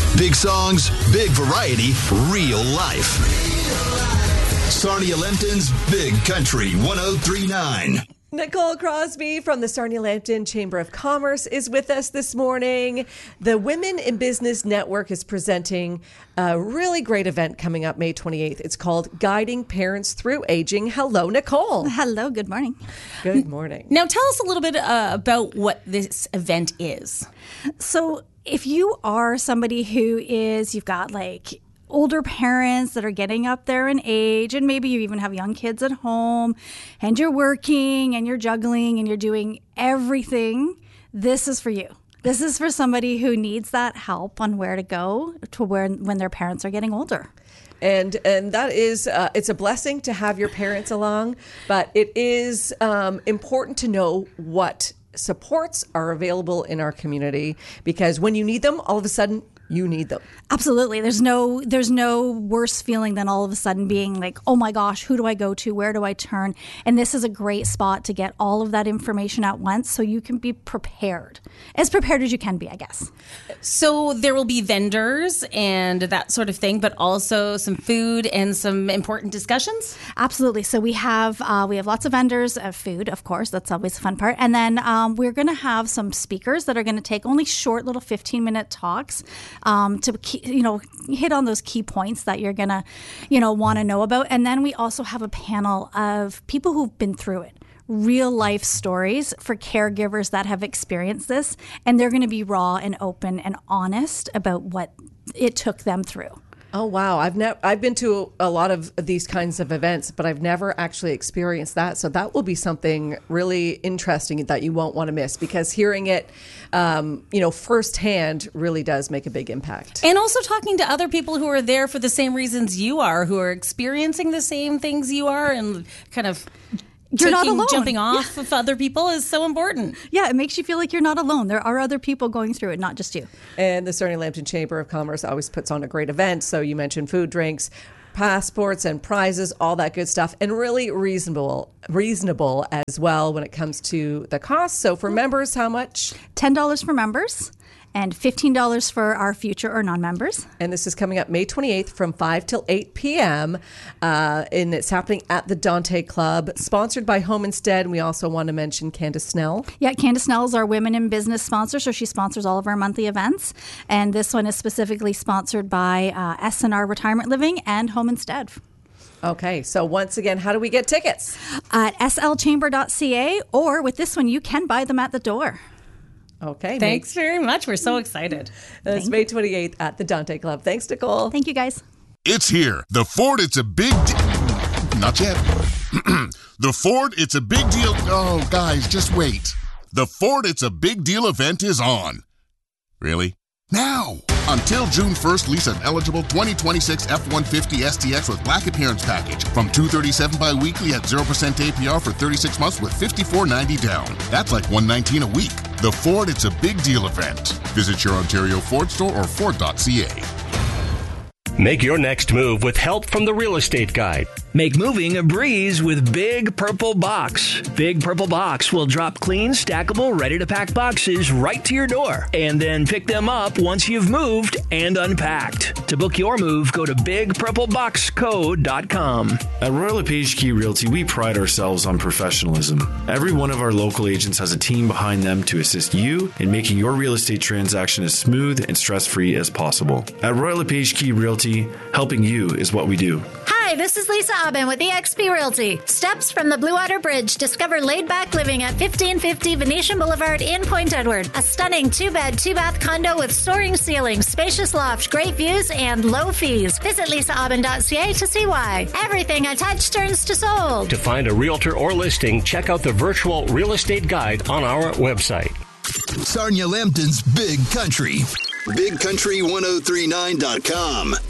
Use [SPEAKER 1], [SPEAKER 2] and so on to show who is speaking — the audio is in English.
[SPEAKER 1] Big songs, big variety, real life. Sarnia Lambton's Big Country 103.9.
[SPEAKER 2] Nicole Crosby from the Sarnia Lambton Chamber of Commerce is with us this morning. The Women in Business Network is presenting a really great event coming up May 28th. It's called Guiding Parents Through Aging. Hello, Nicole.
[SPEAKER 3] Hello, good morning.
[SPEAKER 2] Good morning.
[SPEAKER 4] Now tell us a little bit about what this event is.
[SPEAKER 3] So if you are somebody you've got like older parents that are getting up there in age, and maybe you even have young kids at home, and you're working and you're juggling and you're doing everything, this is for you. This is for somebody who needs that help on where to go to when their parents are getting older.
[SPEAKER 2] And that is, it's a blessing to have your parents along, but it is important to know what supports are available in our community, because when you need them, all of a sudden, you need them.
[SPEAKER 3] Absolutely. There's no worse feeling than all of a sudden being like, oh my gosh, who do I go to? Where do I turn? And this is a great spot to get all of that information at once so you can be prepared. As prepared as you can be, I guess.
[SPEAKER 4] So there will be vendors and that sort of thing, but also some food and some important discussions?
[SPEAKER 3] Absolutely. So we have lots of vendors of food, of course. That's always a fun part. And then we're going to have some speakers that are going to take only short little 15-minute talks to hit on those key points that you're gonna want to know about. And then we also have a panel of people who've been through it, real life stories for caregivers that have experienced this, and they're going to be raw and open and honest about what it took them through.
[SPEAKER 2] Oh, wow. I've been to a lot of these kinds of events, but I've never actually experienced that. So that will be something really interesting that you won't want to miss, because hearing it, firsthand really does make a big impact.
[SPEAKER 4] And also talking to other people who are there for the same reasons you are, who are experiencing the same things you are, and kind of jumping off of other people is so important.
[SPEAKER 3] Yeah, it makes you feel like you're not alone. There are other people going through it, not just you.
[SPEAKER 2] And the Sarnia Lambton Chamber of Commerce always puts on a great event. So you mentioned food, drinks, passports and prizes, all that good stuff, and really reasonable as well when it comes to the cost. So for members, how much?
[SPEAKER 3] $10 for members and $15 for our future or non-members.
[SPEAKER 2] And this is coming up May 28th from 5 till 8 p.m. And it's happening at the Dante Club, sponsored by Home Instead. And we also want to mention Candace Snell.
[SPEAKER 3] Yeah, Candace Snell is our Women in Business sponsor, so she sponsors all of our monthly events. And this one is specifically sponsored by S&R Retirement Living and Home Instead.
[SPEAKER 2] Okay, so once again, how do we get tickets?
[SPEAKER 3] At slchamber.ca, or with this one, you can buy them at the door.
[SPEAKER 2] Okay.
[SPEAKER 4] Thanks very much. We're so excited.
[SPEAKER 2] It's May 28th at the Dante Club. Thanks, Nicole.
[SPEAKER 3] Thank you, guys.
[SPEAKER 5] It's here. The Ford, it's a big Not yet. The Ford, it's a big deal. Oh, guys, just wait. The Ford, it's a big deal event is on. Really? Now! Until June 1st, lease an eligible 2026 F-150 STX with Black Appearance Package from $237 bi-weekly at 0% APR for 36 months with $54.90 down. That's like $119 a week. The Ford, it's a big deal event. Visit your Ontario Ford store or Ford.ca.
[SPEAKER 6] Make your next move with help from the Real Estate Guide.
[SPEAKER 7] Make moving a breeze with Big Purple Box. Big Purple Box will drop clean, stackable, ready-to-pack boxes right to your door, and then pick them up once you've moved and unpacked. To book your move, go to bigpurpleboxco.com.
[SPEAKER 8] At Royal LePage Key Realty, we pride ourselves on professionalism. Every one of our local agents has a team behind them to assist you in making your real estate transaction as smooth and stress-free as possible. At Royal LePage Key Realty, helping you is what we do.
[SPEAKER 9] Hi, this is Lisa Aubin with eXp Realty. Steps from the Blue Water Bridge. Discover laid-back living at 1550 Venetian Boulevard in Point Edward. A stunning 2-bed, 2-bath condo with soaring ceilings, spacious loft, great views, and low fees. Visit lisaaubin.ca to see why. Everything I touch turns to sold.
[SPEAKER 6] To find a realtor or listing, check out the virtual real estate guide on our website.
[SPEAKER 1] Sarnia Lambton's Big Country. BigCountry1039.com.